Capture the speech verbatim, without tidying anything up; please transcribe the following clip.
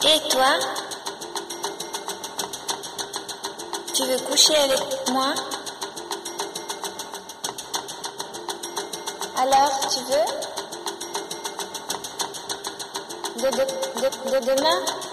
Et toi, tu veux coucher avec moi? Alors, tu veux? De, de, de, de demain?